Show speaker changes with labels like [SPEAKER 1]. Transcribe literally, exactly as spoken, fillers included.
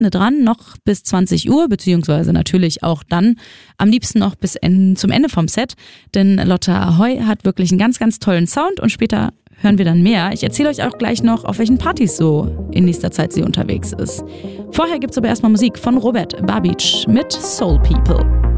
[SPEAKER 1] dran, noch bis zwanzig Uhr, beziehungsweise natürlich auch dann am liebsten noch bis en- zum Ende vom Set, denn Lotta Ahoy hat wirklich einen ganz, ganz tollen Sound und später hören wir dann mehr. Ich erzähle euch auch gleich noch, auf welchen Partys so in nächster Zeit sie unterwegs ist. Vorher gibt's aber erstmal Musik von Robert Babic mit Soul People.